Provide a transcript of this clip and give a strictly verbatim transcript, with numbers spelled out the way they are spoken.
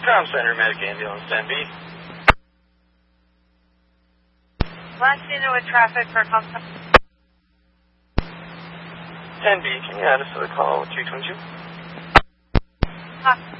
Tom Center, Medic Ambulance, ten B. Last unit with traffic for Comstock. ten B, can you add us to the call with two twenty-two? Huh.